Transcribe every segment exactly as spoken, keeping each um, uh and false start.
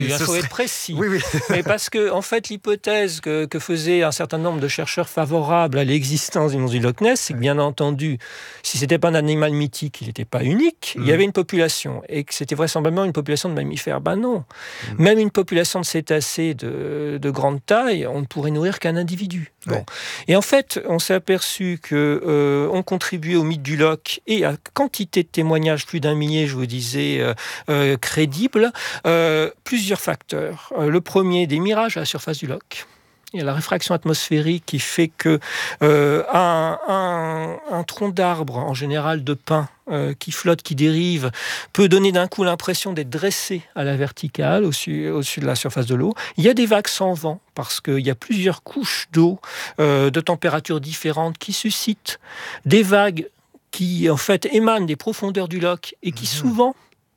Il faut serait... être précis. Oui, oui. Mais parce que, en fait, l'hypothèse que, que faisaient un certain nombre de chercheurs favorables à l'existence du monstre du Loch Ness, c'est que, bien entendu, si ce n'était pas un animal mythique, il n'était pas unique, mmh. il y avait une population, et que c'était vraisemblablement une population de mammifères. Ben non. Mmh. Même une population de cétacés de, de grande taille, on ne pourrait nourrir qu'un individu. Bon. Ouais. Et en fait, on s'est aperçu qu'on euh, contribuait au mythe du Loch et à quantité de témoignages, plus d'un millier, je vous disais, euh, euh, crédibles, euh, plusieurs facteurs. Euh, le premier, des mirages à la surface du Loch. Il y a la réfraction atmosphérique qui fait que euh, un, un, un tronc d'arbre, en général de pin, euh, qui flotte, qui dérive, peut donner d'un coup l'impression d'être dressé à la verticale, au-dessus, au-dessus de la surface de l'eau. Il y a des vagues sans vent, parce qu'il y a plusieurs couches d'eau, euh, de températures différentes, qui suscitent des vagues qui, en fait, émanent des profondeurs du Loch et qui, mmh. souvent,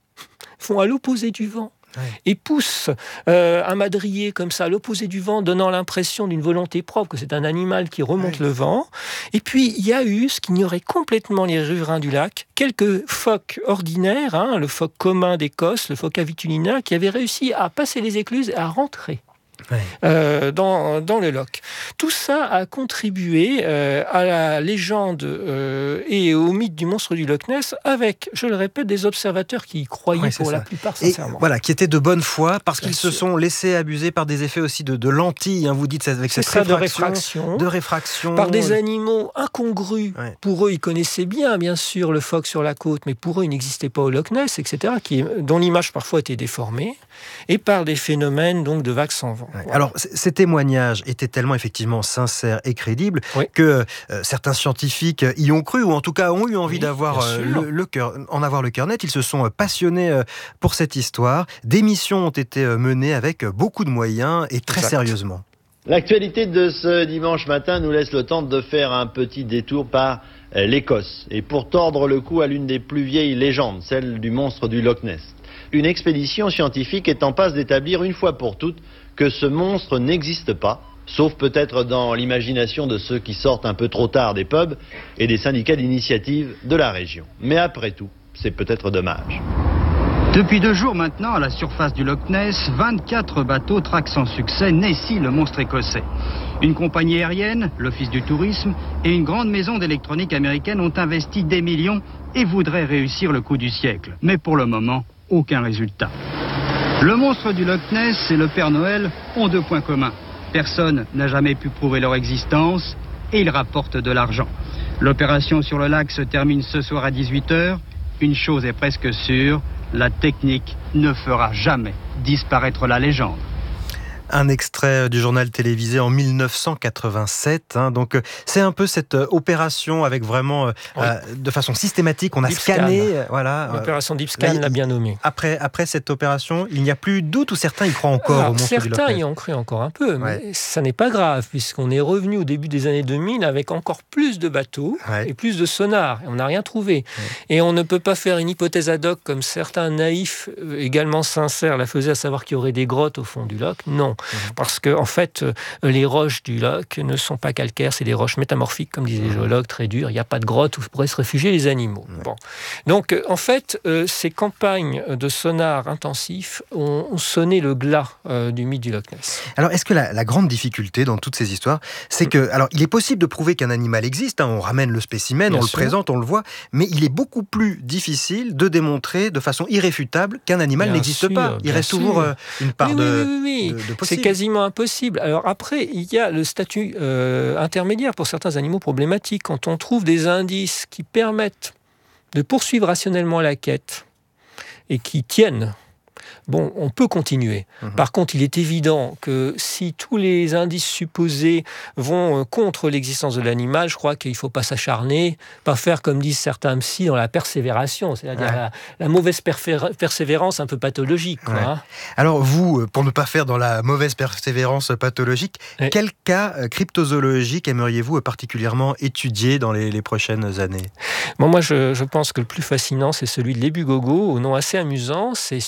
font à l'opposé du vent. Ouais. Et pousse euh, un madrier comme ça à l'opposé du vent, donnant l'impression d'une volonté propre, que c'est un animal qui remonte ouais. le vent. Et puis, il y a eu ce qu'ignoraient complètement les riverains du lac, quelques phoques ordinaires, hein, le phoque commun d'Écosse, le phoque avitulina, qui avaient réussi à passer les écluses et à rentrer. Ouais. Euh, dans, dans le Loch. Tout ça a contribué euh, à la légende euh, et au mythe du monstre du Loch Ness avec, je le répète, des observateurs qui y croyaient ouais, pour ça. La plupart sincèrement. Et voilà, qui étaient de bonne foi parce Bien qu'ils sûr. Se sont laissés abuser par des effets aussi de, de lentilles, hein, vous dites avec c'est cette ça, réfraction, de réfraction, de réfraction. Par des animaux incongrus. Ouais. Pour eux, ils connaissaient bien, bien sûr, le phoque sur la côte, mais pour eux, il n'existait pas au Loch Ness, et cetera, qui, dont l'image parfois était déformée, et par des phénomènes donc, de vagues sans vent. Ouais. Voilà. Alors, c- ces témoignages étaient tellement effectivement sincères et crédibles oui. que euh, certains scientifiques y ont cru, ou en tout cas ont eu envie oui, d'avoir euh, le, le cœur, en avoir le cœur net. Ils se sont passionnés euh, pour cette histoire. Des missions ont été menées avec beaucoup de moyens et très exact. Sérieusement. L'actualité de ce dimanche matin nous laisse le temps de faire un petit détour par l'Écosse. Et pour tordre le cou à l'une des plus vieilles légendes, celle du monstre du Loch Ness. Une expédition scientifique est en passe d'établir une fois pour toutes que ce monstre n'existe pas, sauf peut-être dans l'imagination de ceux qui sortent un peu trop tard des pubs et des syndicats d'initiative de la région. Mais après tout, c'est peut-être dommage. Depuis deux jours maintenant, à la surface du Loch Ness, vingt-quatre bateaux traquent sans succès Nessie, le monstre écossais. Une compagnie aérienne, l'Office du tourisme et une grande maison d'électronique américaine ont investi des millions et voudraient réussir le coup du siècle. Mais pour le moment, aucun résultat. Le monstre du Loch Ness et le Père Noël ont deux points communs. Personne n'a jamais pu prouver leur existence et ils rapportent de l'argent. L'opération sur le lac se termine ce soir à dix-huit heures. Une chose est presque sûre, la technique ne fera jamais disparaître la légende. Un extrait du journal télévisé en dix-neuf cent quatre-vingt-sept. Hein, donc, c'est un peu cette opération avec vraiment, oui. euh, de façon systématique, on a Deep scanné. Scan. Euh, voilà. L'opération Deep Scan l'a bien nommé. Après, après cette opération, il n'y a plus de doute ou certains y croient encore Alors, au monstre du Loch Ness ? Certains y ont cru encore un peu, mais ouais. ça n'est pas grave, puisqu'on est revenu au début des années deux mille avec encore plus de bateaux ouais. et plus de sonars. Et on n'a rien trouvé. Ouais. Et on ne peut pas faire une hypothèse ad hoc comme certains naïfs, également sincères, la faisaient, à savoir qu'il y aurait des grottes au fond du Loch. Non, mmh. parce que en fait, les roches du Loch ne sont pas calcaires, c'est des roches métamorphiques, comme disaient les géologues, très dures. Il n'y a pas de grotte où pourraient se réfugier les animaux. Ouais. Bon. Donc, en fait, euh, ces campagnes de sonar intensifs ont, ont sonné le glas euh, du mythe du Loch Ness. Alors, est-ce que la, la grande difficulté dans toutes ces histoires, c'est que, alors, il est possible de prouver qu'un animal existe, hein, on ramène le spécimen, Bien on sûr. Le présente, on le voit, mais il est beaucoup plus difficile de démontrer de façon irréfutable qu'un animal Bien n'existe sûr, pas. Il reste sûr. Toujours euh, une part oui, de, oui, oui, oui. de, de possible. C'est quasiment impossible. Alors après, il y a le statut euh, intermédiaire pour certains animaux problématiques. Quand on trouve des indices qui permettent de poursuivre rationnellement la quête et qui tiennent, bon, on peut continuer. Mmh. Par contre, il est évident que si tous les indices supposés vont contre l'existence de l'animal, je crois qu'il ne faut pas s'acharner, pas faire comme disent certains psys dans la persévération, c'est-à-dire ouais. la, la mauvaise perfé- persévérance un peu pathologique. Quoi, ouais. hein. Alors vous, pour ne pas faire dans la mauvaise persévérance pathologique, ouais. quel cas cryptozoologique aimeriez-vous particulièrement étudier dans les, les prochaines années ? Bon, moi, je, je pense que le plus fascinant, c'est celui de l'Ébu Gogo, au nom assez amusant, c'est sur l'île de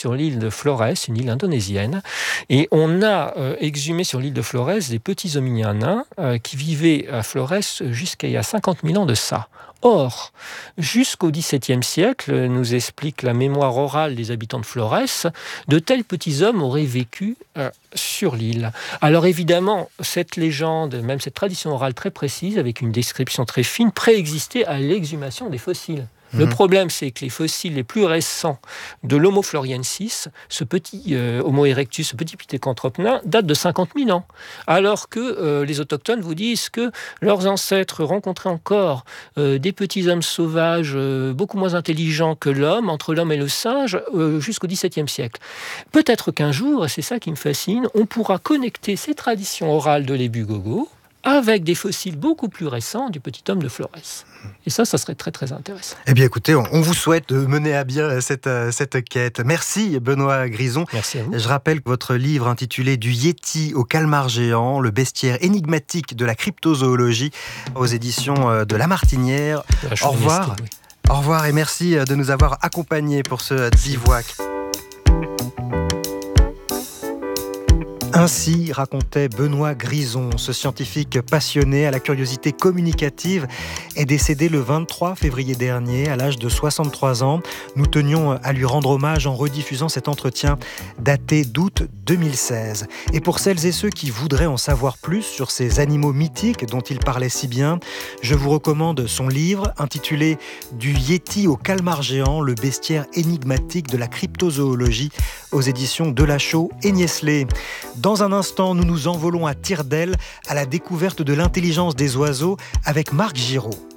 de Flores, une île indonésienne, et on a euh, exhumé sur l'île de Flores des petits hominiens nains euh, qui vivaient à Flores jusqu'à il y a cinquante mille ans de ça. Or, jusqu'au dix-septième siècle, nous explique la mémoire orale des habitants de Flores, de tels petits hommes auraient vécu euh, sur l'île. Alors évidemment, cette légende, même cette tradition orale très précise, avec une description très fine, préexistait à l'exhumation des fossiles. Le problème, c'est que les fossiles les plus récents de l'Homo floriensis, ce petit euh, Homo erectus, ce petit pithecanthrope nain, datent de cinquante mille ans. Alors que euh, les autochtones vous disent que leurs ancêtres rencontraient encore euh, des petits hommes sauvages euh, beaucoup moins intelligents que l'homme, entre l'homme et le singe, euh, jusqu'au dix-septième siècle. Peut-être qu'un jour, et c'est ça qui me fascine, on pourra connecter ces traditions orales de l'Ebu-Gogo avec des fossiles beaucoup plus récents du petit homme de Flores. Et ça, ça serait très très intéressant. Eh bien écoutez, on vous souhaite de mener à bien cette, cette quête. Merci Benoît Grison. Merci à vous. Je rappelle que votre livre intitulé « Du Yéti au calmar géant, le bestiaire énigmatique de la cryptozoologie » aux éditions de La Martinière. Au revoir. Oui. Au revoir et merci de nous avoir accompagnés pour ce bivouac. Ainsi racontait Benoît Grison, ce scientifique passionné à la curiosité communicative est décédé le vingt-trois février dernier à l'âge de soixante-trois ans. Nous tenions à lui rendre hommage en rediffusant cet entretien daté d'août deux mille seize. Et pour celles et ceux qui voudraient en savoir plus sur ces animaux mythiques dont il parlait si bien, je vous recommande son livre intitulé « Du Yéti au calmar géant, le bestiaire énigmatique de la cryptozoologie » aux éditions Delachaux et Niestlé. Dans un instant, nous nous envolons à tire d'aile à la découverte de l'intelligence des oiseaux avec Marc Giraud.